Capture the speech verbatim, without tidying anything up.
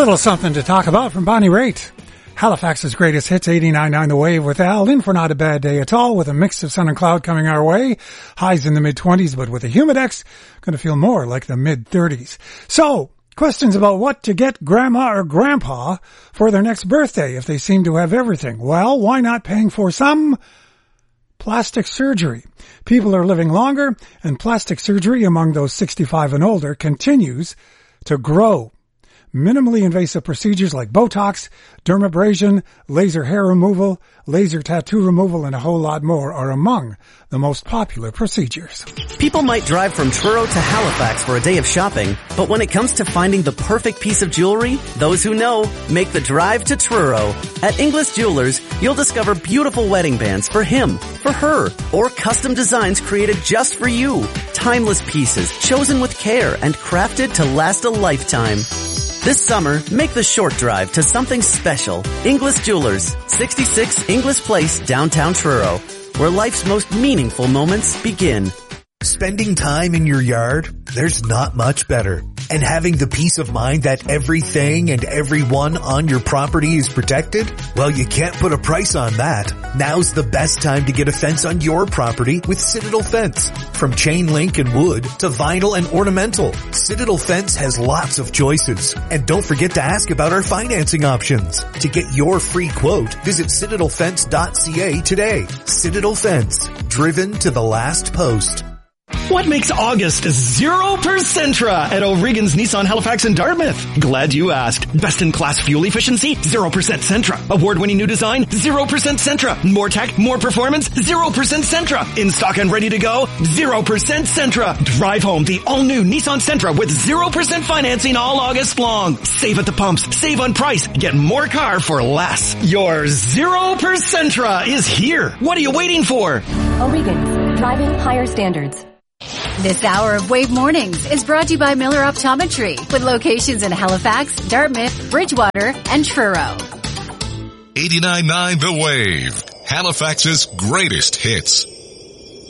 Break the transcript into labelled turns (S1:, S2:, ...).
S1: little something to talk about from Bonnie Raitt. Halifax's greatest hits, eighty-nine point nine The Wave with Al, in for not a bad day at all, with a mix of sun and cloud coming our way. Highs in the mid-twenties, but with a humidex, going to feel more like the mid-thirties. So, questions about what to get grandma or grandpa for their next birthday if they seem to have everything. Well, why not paying for some plastic surgery? People are living longer, and plastic surgery among those sixty-five and older continues to grow. Minimally invasive procedures like Botox, dermabrasion, laser hair removal, laser tattoo removal, and a whole lot more are among the most popular procedures.
S2: People might drive from Truro to Halifax for a day of shopping, but when it comes to finding the perfect piece of jewelry, those who know make the drive to Truro. At Inglis Jewelers, you'll discover beautiful wedding bands for him, for her, or custom designs created just for you. Timeless pieces chosen with care and crafted to last a lifetime. This summer, make the short drive to something special. Inglis Jewelers, sixty-six Inglis Place, downtown Truro, where life's most meaningful moments begin.
S3: Spending time in your yard, there's not much better. And having the peace of mind that everything and everyone on your property is protected? Well, you can't put a price on that. Now's the best time to get a fence on your property with Citadel Fence. From chain link and wood to vinyl and ornamental, Citadel Fence has lots of choices. And don't forget to ask about our financing options. To get your free quote, visit citadel fence dot c a today. Citadel Fence, driven to the last post.
S4: What makes August zero percentra at O'Regan's Nissan Halifax and Dartmouth? Glad you asked. Best-in-class fuel efficiency? zero percent Sentra. Award-winning new design? zero percent Sentra. More tech? More performance? zero percent Sentra. In stock and ready to go? zero percent Sentra. Drive home the all-new Nissan Sentra with zero percent financing all August long. Save at the pumps. Save on price. Get more car for less. Your zero percentra is here. What are you waiting for?
S5: O'Regan's. Driving higher standards.
S6: This hour of Wave Mornings is brought to you by Miller Optometry, with locations in Halifax, Dartmouth, Bridgewater, and Truro.
S7: eighty-nine point nine The Wave, Halifax's greatest hits.